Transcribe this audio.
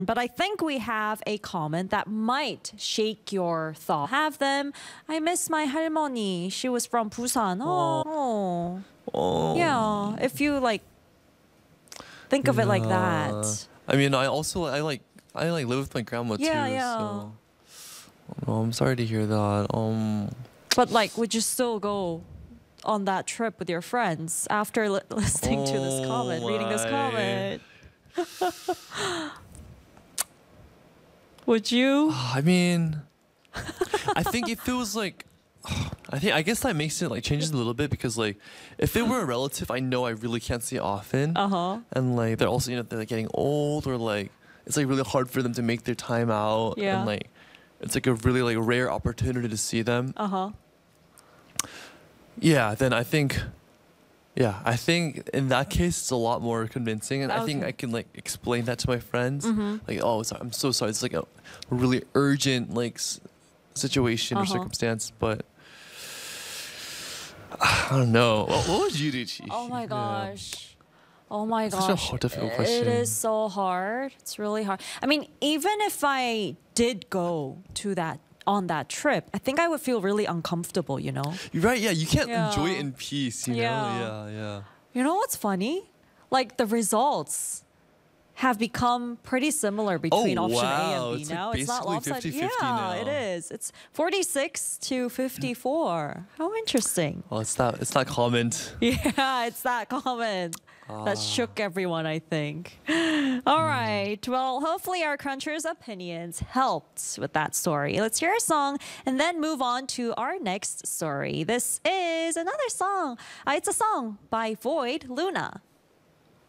But I think we have a comment that might shake your thought. Have them. I miss my 할머니. She was from Busan. Oh. Oh. Yeah. If you like think of it like that. I mean, I like live with my grandma too. Yeah. So I'm sorry to hear that. But like, would you still go on that trip with your friends after listening to this comment, reading this comment? Would you? I mean, I think if it was like, I guess that makes it like changes a little bit because like, if it were a relative I know I really can't see often, and like they're also they're like getting old or like it's like really hard for them to make their time out, and like it's like a really like rare opportunity to see them. Yeah, then I think in that case it's a lot more convincing, and I think I can like explain that to my friends. Like, oh, I'm so sorry. It's like a really urgent like situation or circumstance, but I don't know. What would you do, Chi? Oh my gosh. Oh my gosh. Such a difficult question. It is so hard. It's really hard. I mean, even if I did go to on that trip, I think I would feel really uncomfortable, You're right, yeah. You can't enjoy it in peace, you know? Yeah. You know what's funny? Like the results have become pretty similar between option A and B now. It's not lopsided. 50-50 now. It is. It's 46 to 54. How interesting. Well, it's that comment. Yeah, it's that comment that shook everyone, I think. All right. Well, hopefully our crunchers' opinions helped with that story. Let's hear a song and then move on to our next story. This is another song. It's a song by Void, Luna.